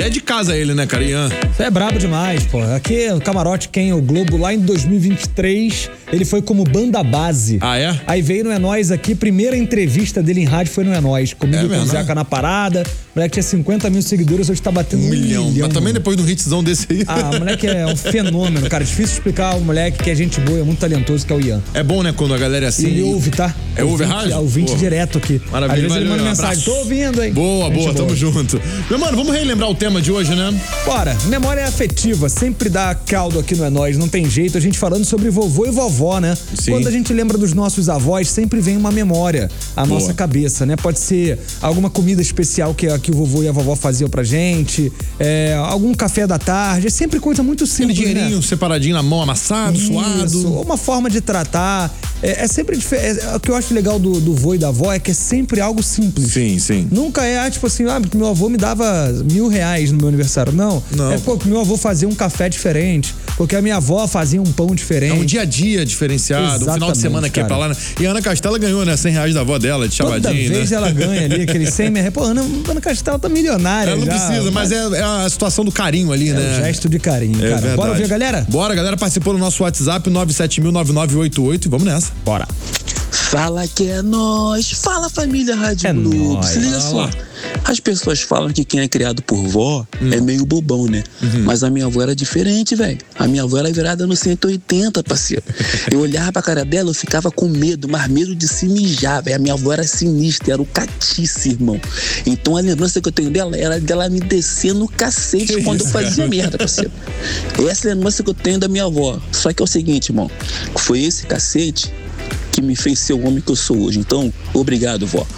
É de casa ele, né, cara? Ian? Você é brabo demais, pô. Aqui, o Camarote Quem o Globo, lá em 2023, ele foi como banda base. Ah, é? Aí veio no É Nóis aqui, primeira entrevista dele em rádio foi no É Nóis. Comigo com o Zeca na parada. O moleque tinha 50 mil seguidores, hoje tá batendo 1 milhão. Mas também depois de um hitzão desse aí. Ah, o moleque é um fenômeno, cara. Difícil explicar o moleque que é gente boa, é muito talentoso, que é o Ian. É bom, né, quando a galera é assim. Ele ouve, tá? Ouve a rádio? É ouvinte direto aqui. Maravilha. Às vezes ele manda um mensagem, abraço. tô ouvindo, hein? Boa, tamo junto. Meu mano, vamos relembrar o tema de hoje, né? Bora, memória afetiva, sempre dá caldo aqui no É Nóis, não tem jeito, a gente falando sobre vovô e vovó, né? Sim. Quando a gente lembra dos nossos avós, sempre vem uma memória à nossa cabeça, né? Pode ser alguma comida especial que o vovô e a vovó faziam pra gente, algum café da tarde, é sempre coisa muito simples, aquele dinheirinho separadinho na mão, amassado, suado. Ou uma forma de tratar, é sempre diferente. O que eu acho legal do vô e da avó é que é sempre algo simples. Sim, sim. Nunca é tipo assim, meu avô me dava R$1.000 no meu aniversário. Não. Meu avô fazia um café diferente, porque a minha avó fazia um pão diferente. É um dia a dia diferenciado, um final de semana que é pra lá. E a Ana Castela ganhou, né? R$100 da avó dela, de chavadinho, Toda vez ela ganha ali, aqueles 100 mil. Pô, Ana Castela tá milionária. Ela não já, precisa, mas é a situação do carinho ali, né? É um gesto de carinho, cara. Verdade. Bora ouvir a galera? Bora, a galera participou no nosso WhatsApp, 970009988, e vamos nessa. Bora. Fala que é nós, fala família Rádio Globo. Nóis. Se liga só, as pessoas falam que quem é criado por vó é meio bobão, né? Mas a minha avó era diferente, velho. A minha avó era virada no 180, parceiro. Eu olhava pra cara dela, eu ficava com medo, mas medo de se mijar, velho. A minha avó era sinistra, era o catice, irmão. Então a lembrança que eu tenho dela era dela me descer no cacete quando eu fazia merda, parceiro. Essa é a lembrança que eu tenho da minha avó. Só que é o seguinte, irmão, foi esse cacete que me fez ser o homem que eu sou hoje. Então, obrigado, vó.